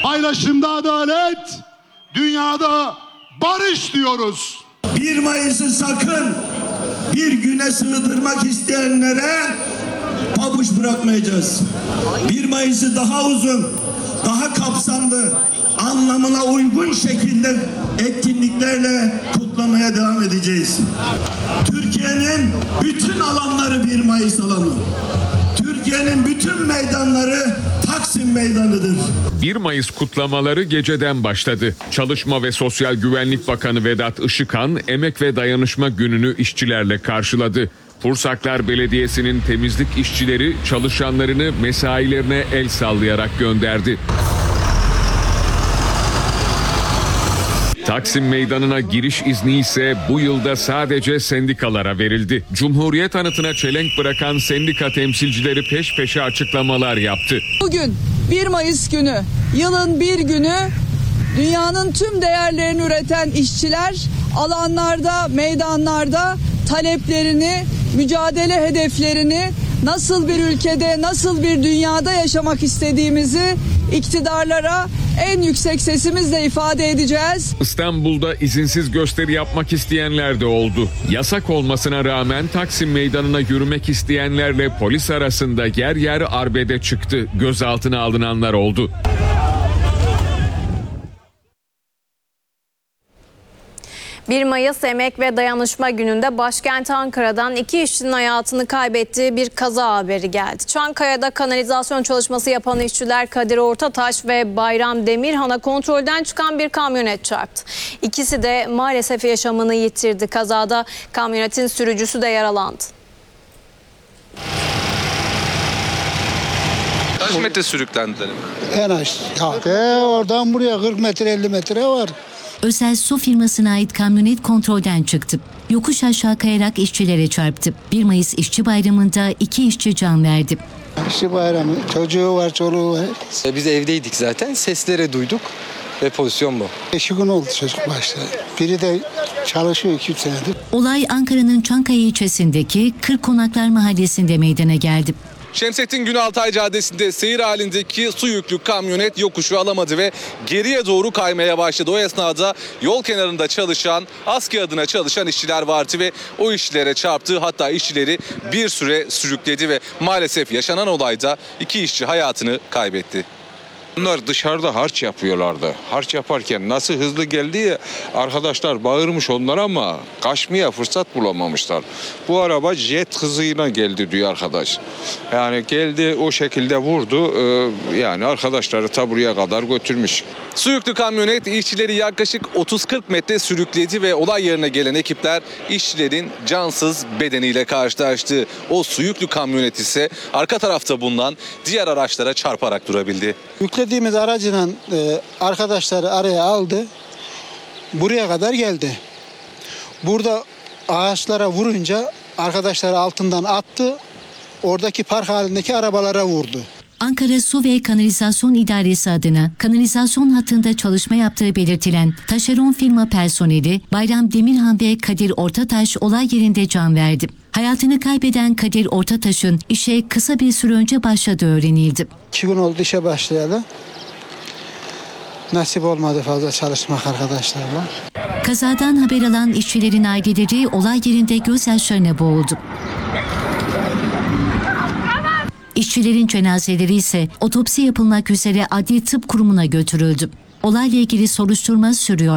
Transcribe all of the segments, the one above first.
Paylaşımda adalet, dünyada barış diyoruz. 1 Mayıs'ı sakın bir güne sığdırmak isteyenlere pabuç bırakmayacağız. 1 Mayıs'ı daha uzun, daha kapsamlı, anlamına uygun şekilde etkinliklerle kutlamaya devam edeceğiz. Türkiye'nin bütün alanları 1 Mayıs alanı. Türkiye'nin bütün meydanları Taksim Meydanı'dır. 1 Mayıs kutlamaları geceden başladı. Çalışma ve Sosyal Güvenlik Bakanı Vedat Işıkhan, Emek ve Dayanışma Günü'nü işçilerle karşıladı. Pursaklar Belediyesi'nin temizlik işçileri çalışanlarını mesailerine el sallayarak gönderdi. Taksim Meydanı'na giriş izni ise bu yılda sadece sendikalara verildi. Cumhuriyet anıtına çelenk bırakan sendika temsilcileri peş peşe açıklamalar yaptı. Bugün 1 Mayıs günü, yılın bir günü, dünyanın tüm değerlerini üreten işçiler alanlarda, meydanlarda taleplerini, mücadele hedeflerini, nasıl bir ülkede, nasıl bir dünyada yaşamak istediğimizi iktidarlara en yüksek sesimizle ifade edeceğiz. İstanbul'da izinsiz gösteri yapmak isteyenler de oldu. Yasak olmasına rağmen Taksim Meydanı'na yürümek isteyenlerle polis arasında yer yer arbede çıktı. Gözaltına alınanlar oldu. Bir Mayıs Emek ve Dayanışma Günü'nde başkent Ankara'dan 2 işçinin hayatını kaybettiği bir kaza haberi geldi. Çankaya'da kanalizasyon çalışması yapan işçiler Kadir Ortataş ve Bayram Demirhan'a kontrolden çıkan bir kamyonet çarptı. İkisi de maalesef yaşamını yitirdi. Kazada kamyonetin sürücüsü de yaralandı. Kaç metre sürüklendiler? En aşağı. Oradan buraya 40 metre 50 metre var. Özel su firmasına ait kamyonet kontrolden çıktı. Yokuş aşağı kayarak işçilere çarptı. 1 Mayıs İşçi Bayramı'nda 2 işçi can verdi. İşçi bayramı, çocuğu var, çoluğu var. Biz evdeydik zaten, sesleri duyduk ve pozisyon bu. Eşigun oldu çocuk başta. Biri de çalışıyor 2-3 senedir. Olay Ankara'nın Çankaya ilçesindeki Kırkkonaklar Mahallesi'nde meydana geldi. Şemsettin Günaltay Caddesi'nde seyir halindeki su yüklü kamyonet yokuşu alamadı ve geriye doğru kaymaya başladı. O esnada yol kenarında çalışan, ASKİ adına çalışan işçiler vardı ve o işçilere çarptı. Hatta işçileri bir süre sürükledi ve maalesef yaşanan olayda 2 işçi hayatını kaybetti. Bunlar dışarıda harç yapıyorlardı. Harç yaparken nasıl hızlı geldi ya, arkadaşlar bağırmış onlara ama kaçmaya fırsat bulamamışlar. Bu araba jet hızıyla geldi diyor arkadaş. Yani geldi o şekilde vurdu. Yani arkadaşları ta buraya kadar götürmüş. Su yüklü kamyonet işçileri yaklaşık 30-40 metre sürükledi ve olay yerine gelen ekipler işçilerin cansız bedeniyle karşılaştı. O su yüklü kamyonet ise arka tarafta bulunan diğer araçlara çarparak durabildi. Yüklediğimiz aracıyla arkadaşları araya aldı. Buraya kadar geldi. Burada ağaçlara vurunca arkadaşları altından attı. Oradaki park halindeki arabalara vurdu. Ankara Su ve Kanalizasyon İdaresi adına kanalizasyon hattında çalışma yaptığı belirtilen taşeron firma personeli Bayram Demirhan ve Kadir Ortataş olay yerinde can verdi. Hayatını kaybeden Kadir Ortataş'ın işe kısa bir süre önce başladığı öğrenildi. 2 gün oldu işe başlayalı. Nasip olmadı fazla çalışmak arkadaşlarla. Kazadan haber alan işçilerin aileleri olay yerinde gözyaşlarına boğuldu. İşçilerin cenazeleri ise otopsi yapılmak üzere Adli Tıp Kurumu'na götürüldü. Olayla ilgili soruşturma sürüyor.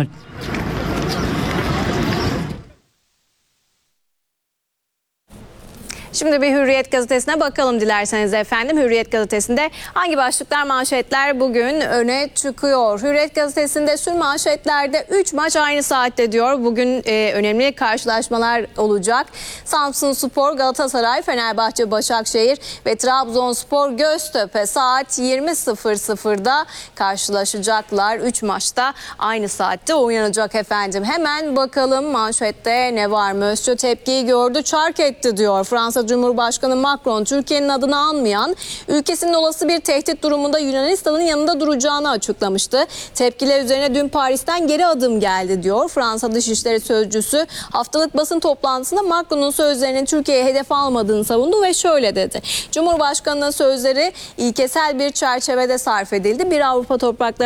Şimdi bir Hürriyet gazetesine bakalım dilerseniz efendim. Hürriyet gazetesinde hangi başlıklar, manşetler bugün öne çıkıyor? Hürriyet gazetesinde sür manşetlerde 3 maç aynı saatte diyor. Bugün önemli karşılaşmalar olacak. Samsunspor, Galatasaray, Fenerbahçe, Başakşehir ve Trabzonspor, Göztepe saat 20.00'da karşılaşacaklar. 3 maçta aynı saatte oynanacak efendim. Hemen bakalım manşette ne var mı? Özçö tepkiyi gördü, çark etti diyor. Fransa Cumhurbaşkanı Macron, Türkiye'nin adını anmayan, ülkesinin olası bir tehdit durumunda Yunanistan'ın yanında duracağını açıklamıştı. Tepkiler üzerine dün Paris'ten geri adım geldi diyor. Fransa Dışişleri Sözcüsü haftalık basın toplantısında Macron'un sözlerinin Türkiye'ye hedef almadığını savundu ve şöyle dedi. Cumhurbaşkanının sözleri ilkesel bir çerçevede sarf edildi. Bir Avrupa toprakları